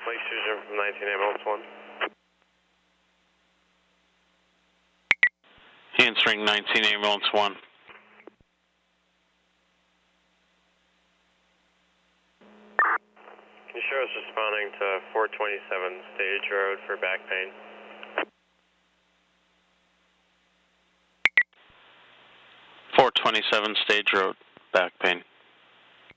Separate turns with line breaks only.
Lake Susan from 19 ambulance 1.
Answering 19 ambulance 1.
Can you show us responding to 427 Stage Road for back pain?
.427 Stage Road, back pain.